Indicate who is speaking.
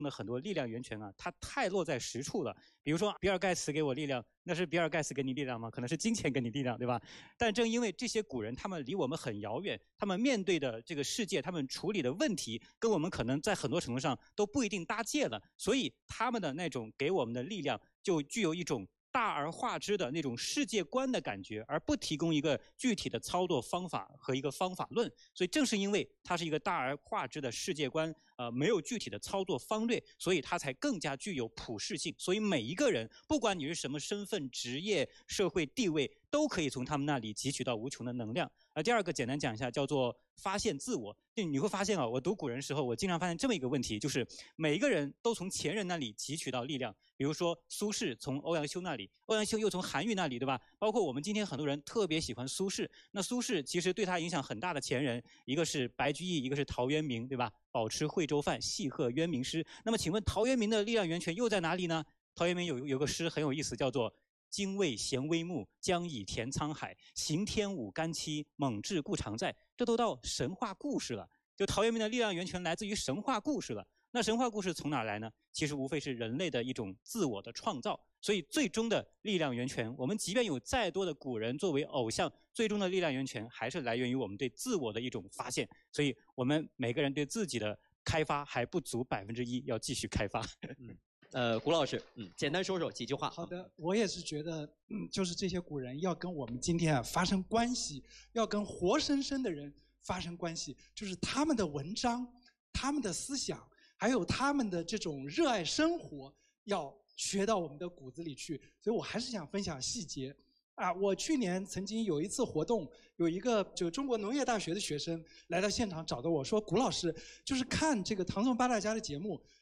Speaker 1: 的很多力量源泉啊，它太落在实处了。比如说，比尔盖茨给我力量，那是比尔盖茨给你力量吗？可能是金钱给你力量，对吧？但正因为这些古人他们离我们很遥远，他们面对的这个世界，他们处理的问题，跟我们可能在很多程度上都不一定搭界了，所以他们的那种给我们的力量，就具有一种大而化之的那种世界观的感觉，而不提供一个具体的操作方法和一个方法论。所以正是因为它是一个大而化之的世界观，没有具体的操作方略，所以它才更加具有普适性。所以每一个人，不管你是什么身份、职业、社会地位，都可以从他们那里汲取到无穷的能量。第二个简单讲一下，叫做发现自我。你会发现啊，我读古人的时候，我经常发现这么一个问题，就是每一个人都从前人那里汲取到力量。比如说苏轼从欧阳修那里，欧阳修又从韩愈那里，对吧？包括我们今天很多人特别喜欢苏轼，那苏轼其实对他影响很大的前人，一个是白居易，一个是陶渊明，对吧？饱吃惠州饭，细喝渊明诗。那么请问陶渊明的力量源泉又在哪里呢？陶渊明有个诗很有意思，叫做精卫衔微木，将以填沧海。行天舞干戚，猛志固常在。这都到神话故事了，就陶渊明的力量源泉来自于神话故事了。那神话故事从哪来呢？其实无非是人类的一种自我的创造。所以最终的力量源泉，我们即便有再多的古人作为偶像，最终的力量源泉还是来源于我们对自我的一种发现。所以我们每个人对自己的开发还不足1%，要继续开发。
Speaker 2: 胡老师，简单说说几句话。
Speaker 3: 好的，我也是觉得，就是这些古人要跟我们今天啊发生关系，要跟活生生的人发生关系，就是他们的文章、他们的思想，还有他们的这种热爱生活，要学到我们的骨子里去。所以我还是想分享细节。我去年曾经有一次活动，有一个就中国农业大学的学生来到现场找到我说：“古老师，就是看这个唐宋八大家的节目，